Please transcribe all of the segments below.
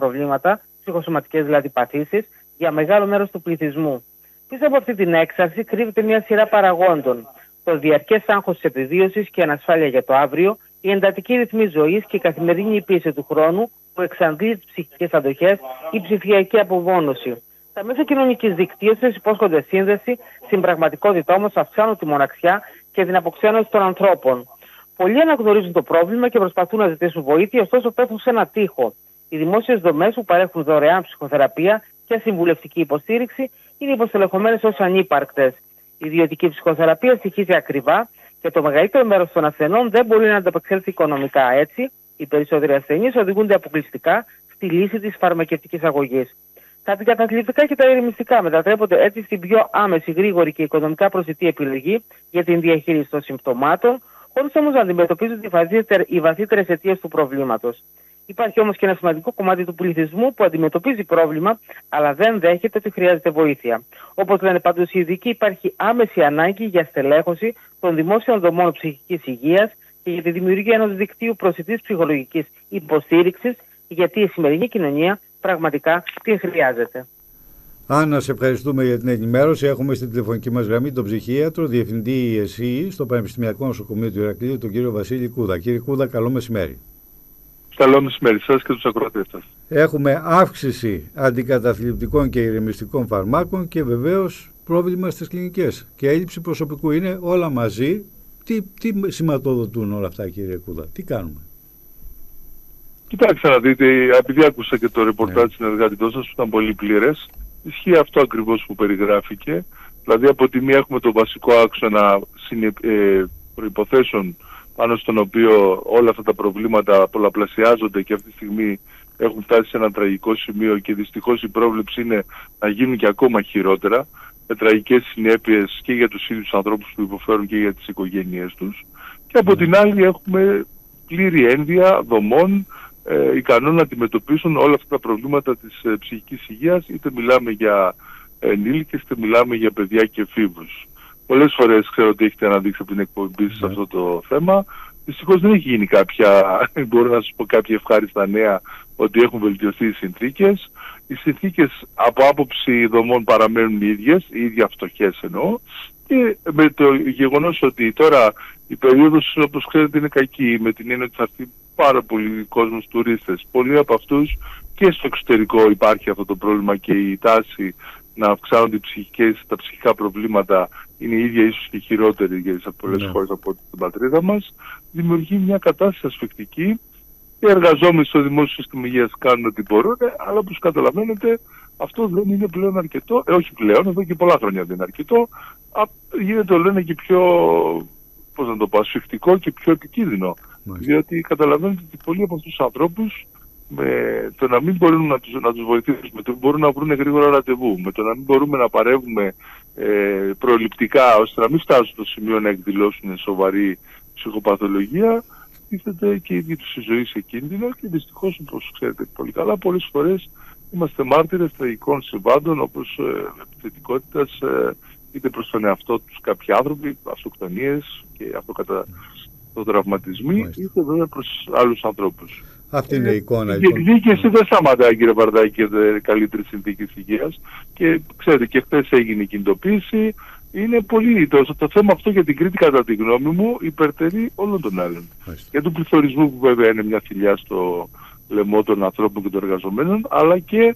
προβλήματα, ψυχοσωματικές δηλαδή παθήσεις, για μεγάλο μέρος του πληθυσμού. Πίσω από αυτή την έξαρση κρύβεται μια σειρά παραγόντων. Το διαρκές άγχος της επιβίωσης και η ανασφάλεια για το αύριο, η εντατική ρυθμή ζωής και η καθημερινή πίεση του χρόνου που εξαντλεί τις ψυχικές αντοχές, η ψηφιακή απομόνωση. Τα μέσα κοινωνικής δικτύωσης υπόσχονται σύνδεση, στην πραγματικότητα όμως αυξάνουν τη μοναξιά και την αποξένωση των ανθρώπων. Πολλοί αναγνωρίζουν το πρόβλημα και προσπαθούν να ζητήσουν βοήθεια, ωστόσο πέφτουν σε ένα τοίχο. Οι δημόσιες δομές που παρέχουν δωρεάν ψυχοθεραπεία και συμβουλευτική υποστήριξη είναι υποστελεχωμένες ως ανύπαρκτες. Η ιδιωτική ψυχοθεραπεία στοιχίζει ακριβά και το μεγαλύτερο μέρος των ασθενών δεν μπορεί να ανταπεξέλθει οικονομικά. Έτσι, οι περισσότεροι ασθενείς οδηγούνται αποκλειστικά στη λύση της φαρμακευτικής αγωγής. Τα αντικαταθλιπτικά και τα ηρεμιστικά μετατρέπονται έτσι στην πιο άμεση, γρήγορη και οικονομικά προσιτή επιλογή για την διαχείριση των συμπτωμάτων, χωρίς όμως να αντιμετωπίζουν οι βαθύτερες αιτίες του προβλήματος. Υπάρχει όμως και ένα σημαντικό κομμάτι του πληθυσμού που αντιμετωπίζει πρόβλημα, αλλά δεν δέχεται ότι χρειάζεται βοήθεια. Όπως λένε πάντως οι ειδικοί, υπάρχει άμεση ανάγκη για στελέχωση των δημόσιων δομών ψυχικής υγείας και για τη δημιουργία ενός δικτύου προσιτής ψυχολογικής υποστήριξης, γιατί η σημερινή κοινωνία πραγματικά την χρειάζεται. Άννα, σε ευχαριστούμε για την ενημέρωση. Έχουμε στην τηλεφωνική μας γραμμή τον ψυχίατρο, διευθυντή ΕΣΥ στο Πανεπιστημιακό Νοσοκομείο του Ηρακλείου, τον κύριο Βασίλη Κούδα. Κύριε Κούδα, καλό μεσημέρι. Καλό μεσημέρι σας και τους ακροατές σας. Έχουμε αύξηση αντικαταθλιπτικών και ηρεμιστικών φαρμάκων και βεβαίως πρόβλημα στις κλινικές και έλλειψη προσωπικού. Είναι όλα μαζί. Τι σηματοδοτούν όλα αυτά, κύριε Κούδα, τι κάνουμε? Κοιτάξτε να δείτε, επειδή άκουσα και το ρεπορτάζ της συνεργάτητός σας που ήταν πολύ πλήρες, ισχύει αυτό ακριβώς που περιγράφηκε. Δηλαδή από τη μία έχουμε το βασικό άξονα προϋποθέσεων πάνω στον οποίο όλα αυτά τα προβλήματα πολλαπλασιάζονται και αυτή τη στιγμή έχουν φτάσει σε ένα τραγικό σημείο και δυστυχώς η πρόβλεψη είναι να γίνουν και ακόμα χειρότερα, με τραγικές συνέπειες και για τους ίδιους ανθρώπους που υποφέρουν και για τις οικογένειές τους. Και από την άλλη έχουμε πλήρη ένδυα δομών ικανών να αντιμετωπίσουν όλα αυτά τα προβλήματα της ψυχικής υγείας, είτε μιλάμε για ενήλικες, είτε μιλάμε για παιδιά και εφήβους. Πολλές φορές ξέρω ότι έχετε αναδείξει από την εκπομπή σε αυτό το θέμα. Δυστυχώς δεν έχει γίνει μπορώ να σας πω κάποια ευχάριστα νέα ότι έχουν βελτιωθεί οι συνθήκες. Οι συνθήκες από άποψη δομών παραμένουν οι ίδιες, οι ίδια φτωχές εννοώ. Και με το γεγονός ότι τώρα η περίοδος, όπως ξέρετε, είναι κακή, με την έννοια ότι θα έρθει πάρα πολύ κόσμος τουρίστες. Πολλοί από αυτούς και στο εξωτερικό υπάρχει αυτό το πρόβλημα και η τάση να αυξάνονται τα ψυχικά προβλήματα είναι η ίδια, ίσως και χειρότερη σε πολλές χώρες από την πατρίδα μας. Δημιουργεί μια κατάσταση ασφυκτική. Οι εργαζόμενοι στο δημόσιο σύστημα υγείας κάνουν ό,τι μπορούν, αλλά όπως καταλαβαίνετε αυτό δεν είναι πλέον αρκετό. Όχι πλέον, εδώ και πολλά χρόνια δεν είναι αρκετό. Γίνεται όλο ένα και πιο, ασφυκτικό και πιο επικίνδυνο. Διότι καταλαβαίνετε ότι πολλοί από αυτούς τους ανθρώπους με το να μην μπορούν να τους βοηθήσουμε, με το να μπορούν να βρουν γρήγορα ραντεβού, με το να μην μπορούμε να παρεύουμε προληπτικά ώστε να μην φτάσουν στο σημείο να εκδηλώσουν σοβαρή ψυχοπαθολογία, τίθεται και η ίδια τους η ζωή σε κίνδυνο και δυστυχώς, όπως ξέρετε πολύ καλά, πολλές φορές είμαστε μάρτυρες τραγικών συμβάντων όπως επιθετικότητας είτε προς τον εαυτό τους κάποιοι άνθρωποι, αυτοκτονίες και αυτοκατατραυματισμοί, είτε βέβαια προς άλλους ανθρώπους. Αυτή είναι η εικόνα. Η εκδίκηση δεν σταματάει, κύριε Βαρδάκη, για καλύτερες συνθήκες υγείας. Και ξέρετε, και χθες έγινε η κινητοποίηση. Είναι πολύ. Το θέμα αυτό για την Κρήτη, κατά τη γνώμη μου, υπερτερεί όλων των άλλων. Για τον πληθωρισμό που βέβαια είναι μια θηλιά στο λαιμό των ανθρώπων και των εργαζομένων, αλλά και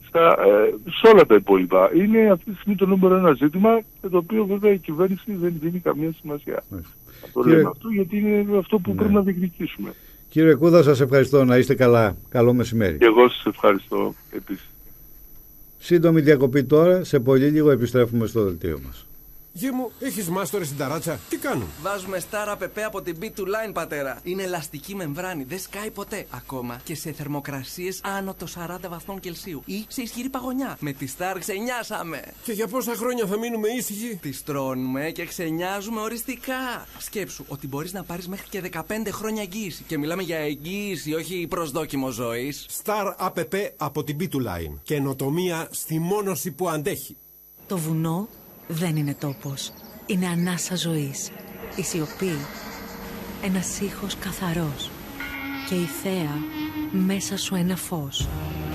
σε όλα τα υπόλοιπα. Είναι αυτή τη στιγμή το νούμερο ένα ζήτημα, για το οποίο βέβαια η κυβέρνηση δεν δίνει καμία σημασία. Το λέμε αυτό γιατί είναι αυτό που πρέπει να διεκδικήσουμε. Κύριε Κούδα, σας ευχαριστώ. Να είστε καλά. Καλό μεσημέρι. Και εγώ σας ευχαριστώ επίσης. Σύντομη διακοπή τώρα. Σε πολύ λίγο επιστρέφουμε στο δελτίο μας. Γε μου, έχεις μάστορες στην ταράτσα. Τι κάνουν? Βάζουμε Star APP από την B2Line, πατέρα. Είναι ελαστική μεμβράνη, δεν σκάει ποτέ. Ακόμα και σε θερμοκρασίες άνω των 40 βαθμών Κελσίου ή σε ισχυρή παγωνιά. Με τη Star ξενιάσαμε. Και για πόσα χρόνια θα μείνουμε ήσυχοι? Τη τρώνουμε και ξενιάζουμε οριστικά. Σκέψου ότι μπορείς να πάρεις μέχρι και 15 χρόνια εγγύηση. Και μιλάμε για εγγύηση, όχι προσδόκιμο ζωής. Star APP από την B2Line. Καινοτομία στη μόνωση που αντέχει. Το βουνό δεν είναι τόπος. Είναι ανάσα ζωής. Η σιωπή, ένας ήχος καθαρός. Και η θέα μέσα σου ένα φως.